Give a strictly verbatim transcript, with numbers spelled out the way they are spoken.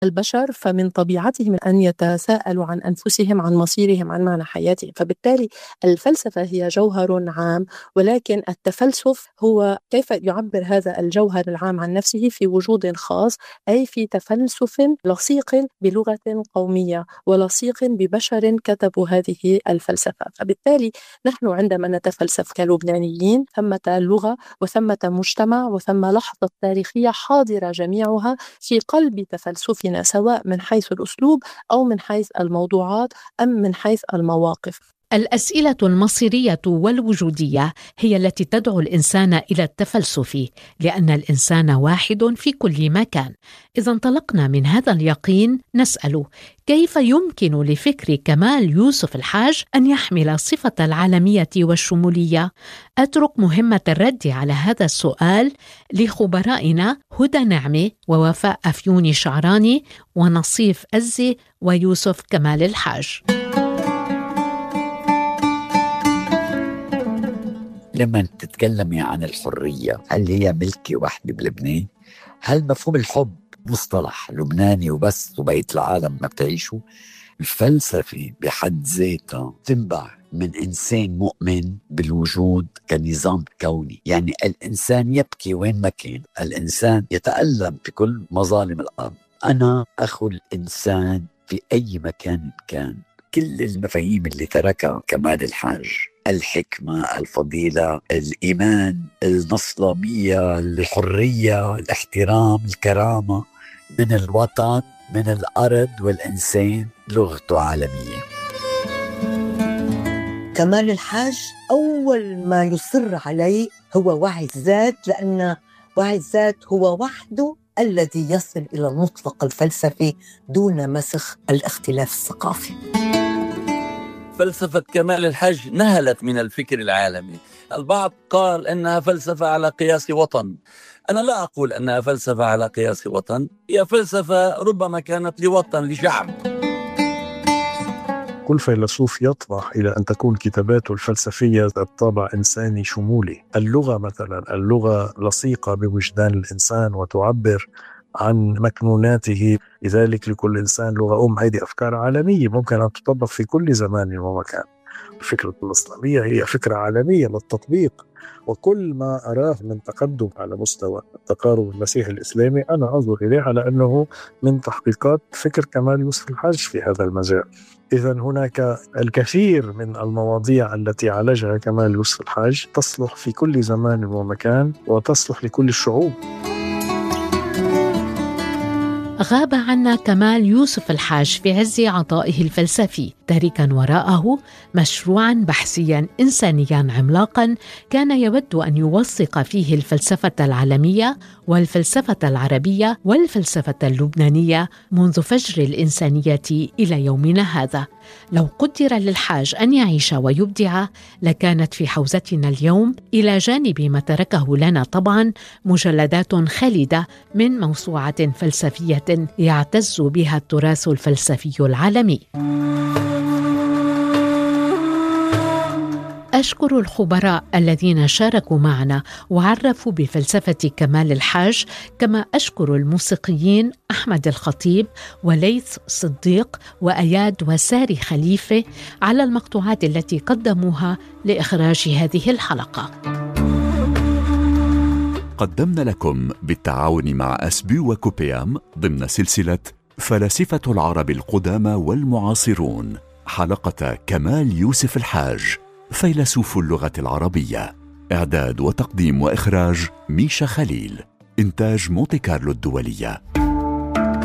البشر فمن طبيعتهم أن يتساءلوا عن أنفسهم، عن مصيرهم، عن معنى حياتهم. فبالتالي الفلسفة هي جوهر عام، ولكن التفلسف هو كيف يعبر هذا الجوهر العام عن نفسه في وجود خاص، أي في تفلسف لصيق بلغة قومية ولصيق ببشر كتبوا هذه الفلسفة. فبالتالي نحن عندما نتفلسف كلبنانيين ثمة لغة وثمة مجتمع وثم لحظة تاريخية حاضرة جميعها في قلب تفلسفنا، سواء من حيث الأسلوب أو من حيث الموضوعات أم من حيث المواقف. الأسئلة المصيرية والوجودية هي التي تدعو الإنسان إلى التفلسف، لأن الإنسان واحد في كل مكان. إذا انطلقنا من هذا اليقين نسأل: كيف يمكن لفكر كمال يوسف الحاج أن يحمل صفة العالمية والشمولية؟ أترك مهمة الرد على هذا السؤال لخبرائنا هدى نعمة ووفاء أفيوني شعراني ونصيف أزي ويوسف كمال الحاج. لما تتكلمي عن الحرية، هل هي ملكة واحدة بلبنان؟ هل مفهوم الحب مصطلح لبناني وبس وبقية العالم ما بتعيشه؟ الفلسفة بحد ذاتها تنبع من إنسان مؤمن بالوجود كنظام كوني. يعني الإنسان يبكي وين ما كان، الإنسان يتألم في كل مظالم الأرض. أنا أخو الإنسان في أي مكان كان. كل المفاهيم اللي تركها كمال الحاج، الحكمة، الفضيلة، الإيمان، النصلامية، الحرية، الاحترام، الكرامة، من الوطن، من الأرض والإنسان، لغته عالمية. كمال الحاج أول ما يصر عليه هو وعي الذات، لأن وعي الذات هو وحده الذي يصل إلى المطلق الفلسفي دون مسخ الاختلاف الثقافي. فلسفة كمال الحاج نهلت من الفكر العالمي. البعض قال إنها فلسفة على قياس وطن. أنا لا أقول أنها فلسفة على قياس وطن، هي فلسفة ربما كانت لوطن، لشعب. كل فيلسوف يطمح إلى أن تكون كتاباته الفلسفية ذات طابع إنساني شمولي. اللغة مثلا، اللغة لصيقة بوجدان الإنسان وتعبر عن مكنوناته، لذلك لكل إنسان لغة أم. هذه أفكار عالمية ممكن أن تطبق في كل زمان ومكان. الفكرة الإسلامية هي فكرة عالمية للتطبيق، وكل ما أراه من تقدم على مستوى التقارب المسيحي الإسلامي أنا أنظر إليه على أنه من تحقيقات فكر كمال يوسف الحاج في هذا المجال. إذن هناك الكثير من المواضيع التي عالجها كمال يوسف الحاج تصلح في كل زمان ومكان وتصلح لكل الشعوب. غاب عنا كمال يوسف الحاج في عز عطائه الفلسفي، تاركا وراءه مشروعا بحثيا إنسانيا عملاقا كان يود أن يوثق فيه الفلسفة العالمية والفلسفة العربية والفلسفة اللبنانية منذ فجر الإنسانية إلى يومنا هذا. لو قدر للحاج أن يعيش ويبدع لكانت في حوزتنا اليوم إلى جانب ما تركه لنا طبعا مجلدات خالدة من موسوعة فلسفية يعتز بها التراث الفلسفي العالمي. أشكر الخبراء الذين شاركوا معنا وعرفوا بفلسفة كمال الحاج، كما أشكر الموسيقيين أحمد الخطيب وليث صديق وأياد وساري خليفة على المقطوعات التي قدموها لإخراج هذه الحلقة. قدمنا لكم بالتعاون مع أسبي وكوبيام ضمن سلسلة فلاسفة العرب القدامى والمعاصرون حلقة كمال يوسف الحاج فيلسوف اللغة العربية. إعداد وتقديم وإخراج ميشا خليل. إنتاج مونتي كارلو الدولية.